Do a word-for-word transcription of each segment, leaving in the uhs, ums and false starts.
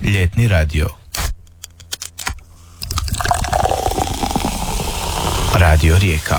Ljetni radio. Radio Rijeka.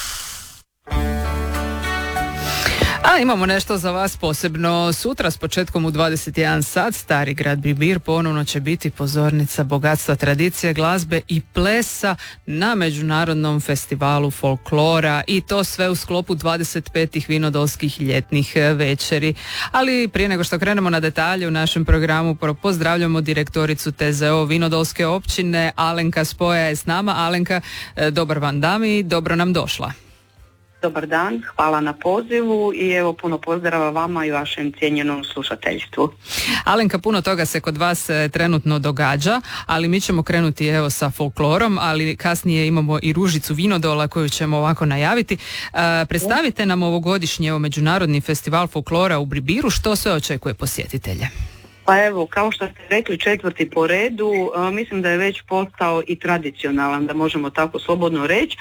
A imamo nešto za vas posebno. Sutra s početkom u dvadeset jedan sat Stari grad Bribir ponovno će biti pozornica bogatstva tradicije, glazbe i plesa na Međunarodnom festivalu folklora, i to sve u sklopu dvadeset petih vinodolskih ljetnih večeri. Ali prije nego što krenemo na detalje u našem programu, pozdravljamo direktoricu T Z O Vinodolske općine, Alenka Spoja je s nama. Alenka, dobar vam dan i dobro nam došla. Dobar dan, hvala na pozivu i evo puno pozdrava vama i vašem cijenjenom slušateljstvu. Alenka, puno toga se kod vas trenutno događa, ali mi ćemo krenuti evo sa folklorom, ali kasnije imamo i Ružicu Vinodola koju ćemo ovako najaviti. Uh, predstavite nam ovogodišnji evo, Međunarodni festival folklora u Bribiru, što sve očekuje posjetitelje? Pa evo, kao što ste rekli, četvrti po redu, uh, mislim da je već postao i tradicionalan, da možemo tako slobodno reći.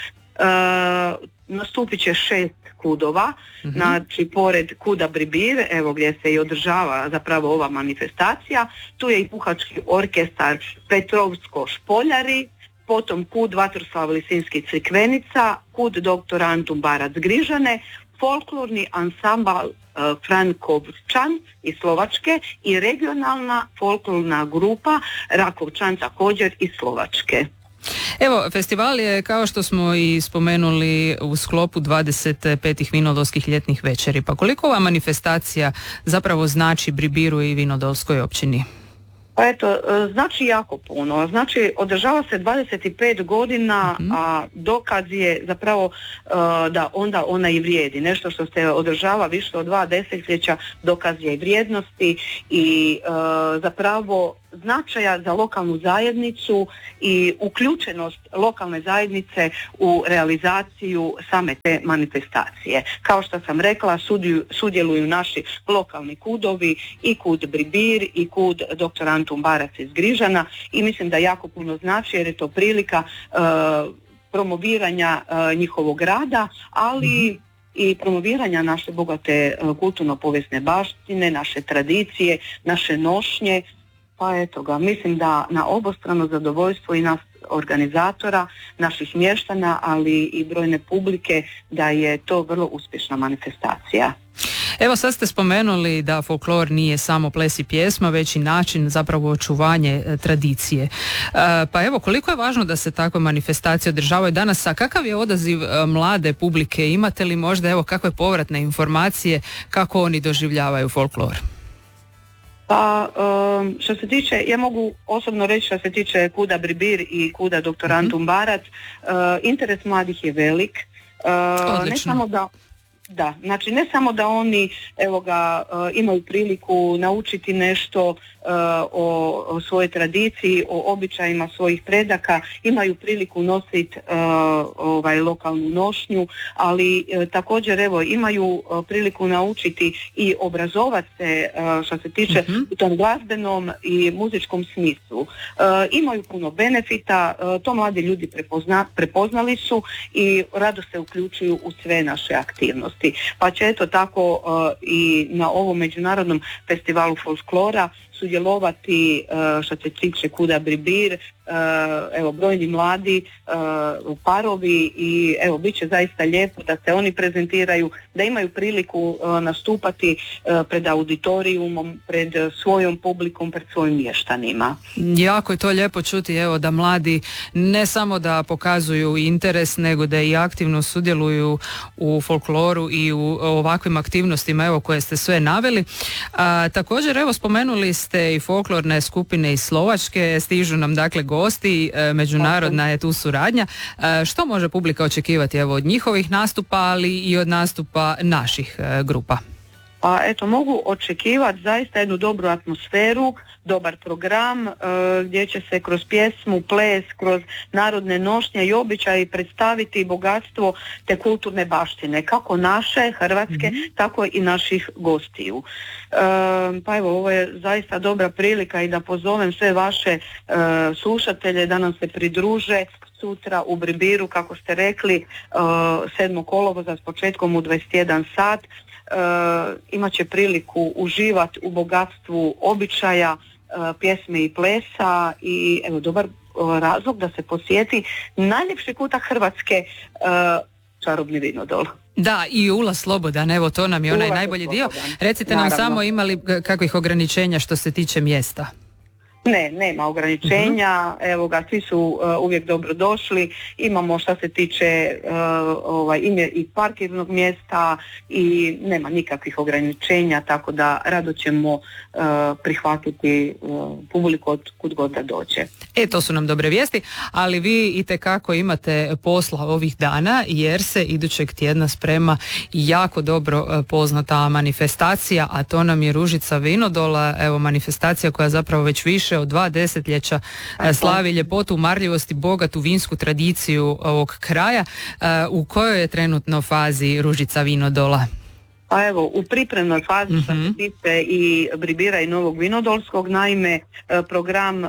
Uh, nastupit će šest kudova, mm-hmm. znači pored kuda Bribir, evo gdje se i održava zapravo ova manifestacija, tu je i puhački orkestar Petrovsko-Špoljari, potom kud Vatroslav Lisinski Crikvenica, kud doktor Antun Barac Grižane, folklorni ansambal uh, Frankovčan iz Slovačke i regionalna folklorna grupa Rakovčan također iz Slovačke. Evo, festival je, kao što smo i spomenuli, u sklopu dvadeset petih vinodolskih ljetnih večeri. Pa koliko ova manifestacija zapravo znači Bribiru i Vinodolskoj općini? Pa eto, znači jako puno. Znači, održava se dvadeset pet godina, mm-hmm. a dokaz je zapravo uh, da onda ona i vrijedi. Nešto što se održava više od dva desetljeća, dokaz je i vrijednosti i uh, zapravo značaja za lokalnu zajednicu i uključenost lokalne zajednice u realizaciju same te manifestacije. Kao što sam rekla, sudju, sudjeluju naši lokalni kudovi i kud Bribir i kud doktor Antun Barac iz Grižana i mislim da jako puno znači jer je to prilika uh, promoviranja uh, njihovog rada, ali mm-hmm. i promoviranja naše bogate uh, kulturno-povijesne baštine, naše tradicije, naše nošnje. Pa eto ga, mislim da na obostrano zadovoljstvo i nas organizatora, naših mještana, ali i brojne publike, da je to vrlo uspješna manifestacija. Evo sad ste spomenuli da folklor nije samo ples i pjesma, već i način zapravo očuvanje e, tradicije. E, pa evo, koliko je važno da se takve manifestacije održavaju danas, a kakav je odaziv e, mlade publike? Imate li možda evo kakve povratne informacije kako oni doživljavaju folklor? Pa um, što se tiče, ja mogu osobno reći što se tiče kuda Bribir i kuda doktor mm-hmm. Antun Barac, uh, interes mladih je velik. Uh, ne samo da Da, znači ne samo da oni evo ga, uh, imaju priliku naučiti nešto uh, o, o svojoj tradiciji, o običajima svojih predaka, imaju priliku nositi uh, ovaj, lokalnu nošnju, ali uh, također evo imaju uh, priliku naučiti i obrazovati se uh, što se tiče mm-hmm. u tom glazbenom i muzičkom smislu. Uh, imaju puno benefita, uh, to mladi ljudi prepozna, prepoznali su i rado se uključuju u sve naše aktivnosti. Pa će eto tako uh, i na ovom Međunarodnom festivalu folklora sudjelovati uh, što se tiče kuda Bribir, uh, evo brojni mladi uh, parovi i evo bit će zaista lijepo da se oni prezentiraju, da imaju priliku uh, nastupati uh, pred auditorijumom, pred svojom publikom, pred svojim mještanima. Jako je to lijepo čuti, evo da mladi ne samo da pokazuju interes, nego da i aktivno sudjeluju u folkloru i u ovakvim aktivnostima evo koje ste sve naveli. A, također evo spomenuli ste i folklorne skupine iz Slovačke, stižu nam dakle gosti, e, međunarodna je tu suradnja. E, što može publika očekivati evo od njihovih nastupa, ali i od nastupa naših e, grupa? Pa eto, mogu očekivati zaista jednu dobru atmosferu, dobar program e, gdje će se kroz pjesmu, ples, kroz narodne nošnje i običaje predstaviti bogatstvo te kulturne baštine, kako naše, hrvatske, mm-hmm. tako i naših gostiju. E, pa evo, ovo je zaista dobra prilika i da pozovem sve vaše e, slušatelje da nam se pridruže sutra u Bribiru, kako ste rekli, e, sedmog kolovoza s početkom u dvadeset jedan sat. Uh, imat će priliku uživati u bogatstvu običaja, uh, pjesme i plesa i evo dobar uh, razlog da se posjeti najljepši kutak Hrvatske, uh, čarobni Vinodol. Da, i ulaz slobodan, evo to nam je onaj ulaz najbolji dio. Recite nam Naravno. samo imali kakvih ograničenja što se tiče mjesta? Ne, nema ograničenja, uh-huh. evo ga, svi su uh, uvijek dobro došli, imamo što se tiče uh, ovaj, ime i parkirnog mjesta i nema nikakvih ograničenja, tako da rado ćemo uh, prihvatiti uh, publiku od kud god da dođe. E, to su nam dobre vijesti, ali vi itekako imate posla ovih dana jer se idućeg tjedna sprema jako dobro uh, poznata manifestacija, a to nam je Ružica Vinodola, evo manifestacija koja zapravo već više od dva desetljeća slavi ljepotu, marljivost i bogatu vinsku tradiciju ovog kraja. U kojoj je trenutno fazi Ružica Vinodola? Pa evo, u pripremnoj fazi što se tiče i Bribira i Novog Vinodolskog, naime program uh,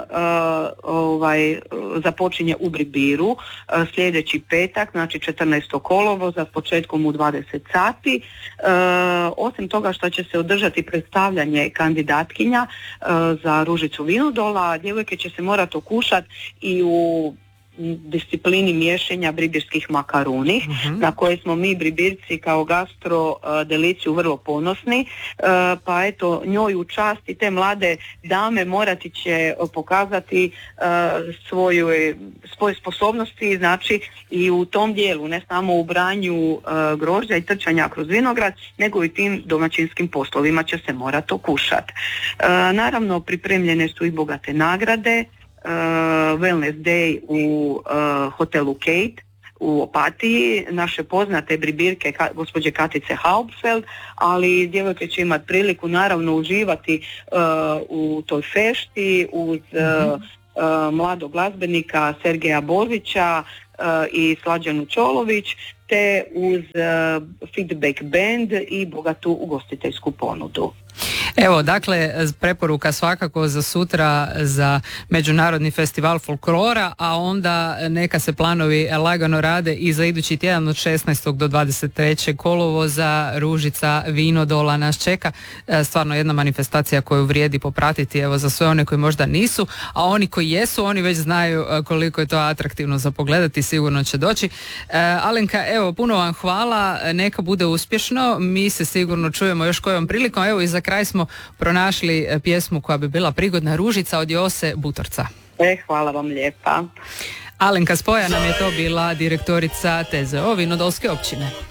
ovaj, započinje u Bribiru uh, sljedeći petak, znači četrnaestog kolovoza, s početkom u dvadeset sati. Uh, osim toga što će se održati predstavljanje kandidatkinja uh, za Ružicu Vinodola, djevojke će se morati okušati i u disciplini miješanja bribirskih makaruni, uh-huh. na koje smo mi bribirci kao gastro uh, deliciju vrlo ponosni, uh, pa eto njoj u čast i te mlade dame morati će pokazati uh, svoju, svoje sposobnosti, znači i u tom dijelu, ne samo u branju uh, grožđa i trčanja kroz vinograd, nego i tim domaćinskim poslovima će se morati okušati. Uh, naravno pripremljene su i bogate nagrade, Uh, Wellness Day u uh, hotelu Kate u Opatiji, naše poznate bribirke ka, gospođe Katice Haupfeld, ali djevojke će imati priliku naravno uživati uh, u toj fešti uz uh, uh, mladog glazbenika Sergeja Božića uh, i Slađanu Čolović, te uz uh, feedback band i bogatu ugostiteljsku ponudu. Evo, dakle, preporuka svakako za sutra za Međunarodni festival folklora, a onda neka se planovi lagano rade i za idući tjedan od šesnaestog do dvadeset trećeg kolovoza. Ružica Vinodola nas čeka. Stvarno jedna manifestacija koju vrijedi popratiti, evo, za sve one koji možda nisu, a oni koji jesu, oni već znaju koliko je to atraktivno za pogledati, sigurno će doći. Alenka, evo, puno vam hvala, neka bude uspješno, mi se sigurno čujemo još kojom prilikom. Evo, i za kraj smo pronašli pjesmu koja bi bila prigodna, Ružica od Jose Butorca. E, hvala vam lijepa. Alenka Spoja nam je to bila, direktorica T Z O Vinodolske općine.